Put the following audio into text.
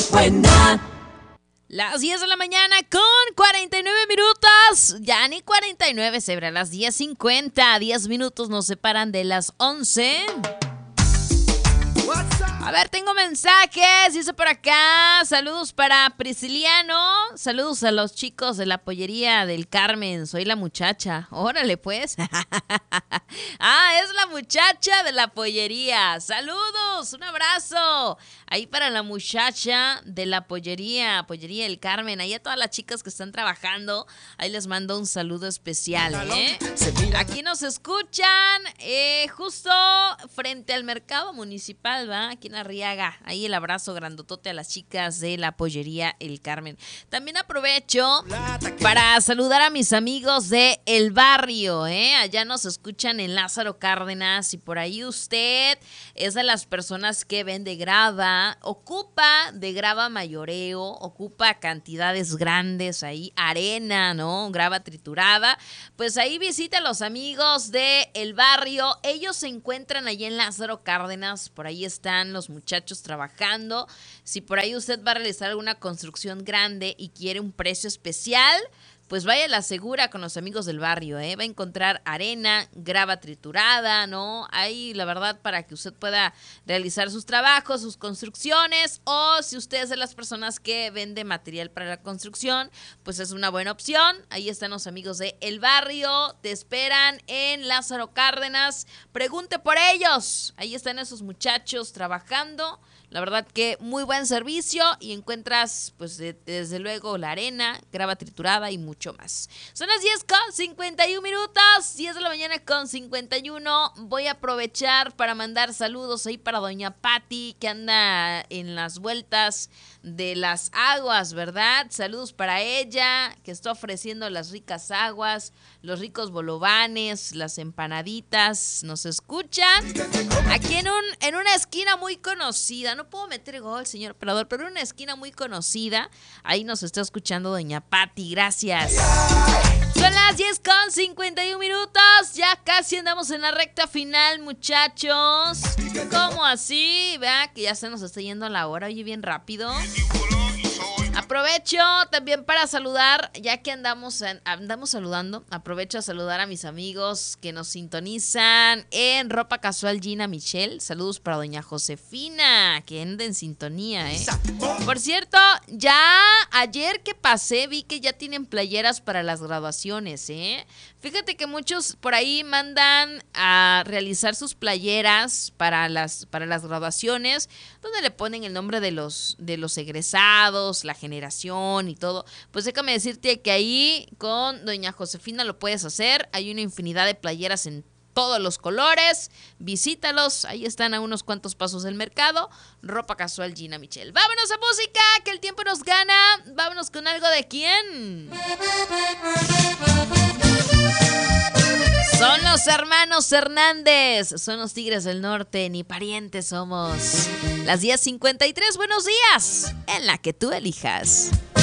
buena. Las 10 de la mañana con 49 minutos. Ya ni 49, Zebra, las 10:50. 10 minutos nos separan de las 11. A ver, tengo mensajes. Dice por acá. Saludos para Prisciliano. Saludos a los chicos de la pollería del Carmen. Soy la muchacha. Órale, pues. Es la muchacha de la pollería. Saludos. Un abrazo. Ahí para la muchacha de la pollería. Pollería del Carmen. Ahí a todas las chicas que están trabajando. Ahí les mando un saludo especial, ¿eh? Aquí nos escuchan justo frente al mercado municipal, ¿va? Aquí en Arriaga. Ahí el abrazo grandotote a las chicas de la pollería El Carmen. También aprovecho para saludar a mis amigos de El Barrio, ¿eh? Allá nos escuchan en Lázaro Cárdenas y por ahí usted es de las personas que vende grava, ocupa de grava mayoreo, ocupa cantidades grandes ahí, arena, ¿no? Grava triturada. Pues ahí visita a los amigos de El Barrio. Ellos se encuentran allí en Lázaro Cárdenas. Por ahí están los muchachos trabajando. Si por ahí usted va a realizar alguna construcción grande y quiere un precio especial, pues vaya a la segura con los amigos del barrio, ¿eh? Va a encontrar arena, grava triturada, ¿no? Ahí, la verdad, para que usted pueda realizar sus trabajos, sus construcciones, o si usted es de las personas que vende material para la construcción, pues es una buena opción. Ahí están los amigos de El Barrio, te esperan en Lázaro Cárdenas. Pregunte por ellos. Ahí están esos muchachos trabajando. La verdad que muy buen servicio y encuentras, pues, desde luego la arena, grava triturada y mucho más. Son las 10:51 minutos, 10 de la mañana con 51. Voy a aprovechar para mandar saludos ahí para doña Patti, que anda en las vueltas de las aguas, ¿verdad? Saludos para ella, que está ofreciendo las ricas aguas, los ricos bolovanes, las empanaditas. Nos escuchan aquí en una esquina muy conocida. No puedo meter gol, señor operador, pero en una esquina muy conocida. Ahí nos está escuchando doña Patti. Gracias. Son las 10:51 minutos. Ya casi andamos en la recta final, muchachos. ¿Cómo así? Vea que ya se nos está yendo la hora. Oye, bien rápido. Aprovecho también para saludar, ya que andamos saludando, aprovecho a saludar a mis amigos que nos sintonizan en Ropa Casual Gina Michelle. Saludos para doña Josefina, que anda en sintonía, ¿eh? Por cierto, ya ayer que pasé vi que ya tienen playeras para las graduaciones, ¿eh? Fíjate que muchos por ahí mandan a realizar sus playeras para las graduaciones, donde le ponen el nombre de los egresados, la generación y todo. Pues déjame decirte que ahí con doña Josefina lo puedes hacer. Hay una infinidad de playeras en todos los colores. Visítalos, ahí están a unos cuantos pasos del mercado. Ropa Casual Gina Michelle. Vámonos a música, que el tiempo nos gana. Vámonos con algo de quién. Son los hermanos Hernández, son los Tigres del Norte, ni parientes somos. Las 10:53, buenos días, en la que tú elijas.